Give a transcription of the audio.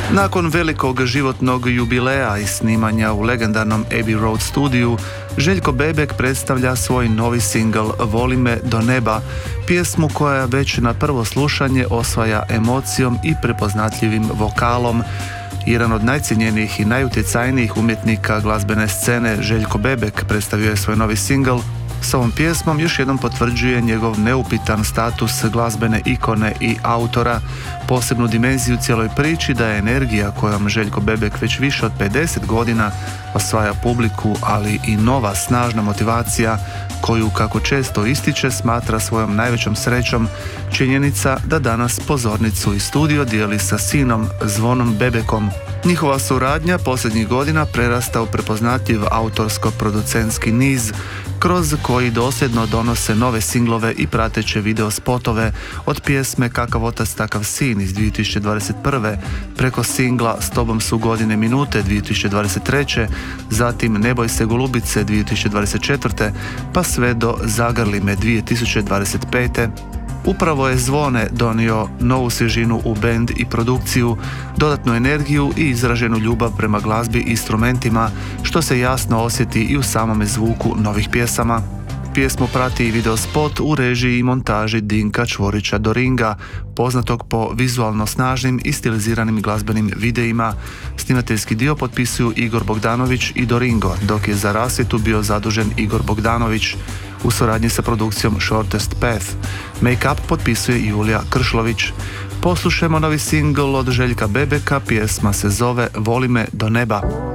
Nakon velikog životnog jubileja i snimanja u legendarnom Abbey Road studiju, Željko Bebek predstavlja svoj novi singl Voli me do neba, pjesmu koja već na prvo slušanje osvaja emocijom i prepoznatljivim vokalom. Jedan od najcijenjenijih i najutjecajnijih umjetnika glazbene scene, Željko Bebek, predstavio je svoj novi singl. S ovom pjesmom još jednom potvrđuje njegov neupitan status glazbene ikone i autora. Posebnu dimenziju cijeloj priči daje energija kojom Željko Bebek već više od 50 godina osvaja publiku, ali i nova snažna motivacija koju, kako često ističe, smatra svojom najvećom srećom činjenica da danas pozornicu i studio dijeli sa sinom Zvonom Bebekom. Njihova suradnja posljednjih godina prerasta u prepoznatljiv autorsko-producentski niz kroz koji dosljedno donose nove singlove i prateće video spotove od pjesme Kakav otac takav sin iz 2021. preko singla S tobom su godine minute 2023. zatim Ne boj se golubice 2024. pa sve do Zagrli me 2025. Upravo je Zvone donio novu svježinu u bend i produkciju, dodatnu energiju i izraženu ljubav prema glazbi i instrumentima, što se jasno osjeti i u samome zvuku novih pjesama. Pjesmu prati i videospot u režiji i montaži Dinka Čvorića Doringa, poznatog po vizualno snažnim i stiliziranim glazbenim videima. Snimateljski dio potpisuju Igor Bogdanović i Doringo, dok je za rasvjetu bio zadužen Igor Bogdanović u suradnji sa produkcijom Shortest Path. Make-up potpisuje Julija Kršlović. Poslušajmo novi singl od Željka Bebeka, pjesma se zove Voli me do neba.